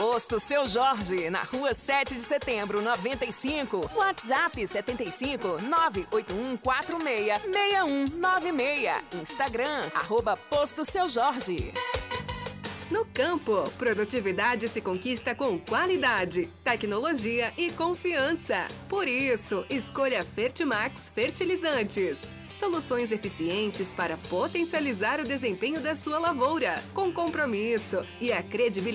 Posto Seu Jorge, na rua 7 de setembro, 95. WhatsApp 75 98146 6196. Instagram, @Posto Seu Jorge. No campo, produtividade se conquista com qualidade, tecnologia e confiança. Por isso, escolha Fertimax Fertilizantes. Soluções eficientes para potencializar o desempenho da sua lavoura, com compromisso e a credibilidade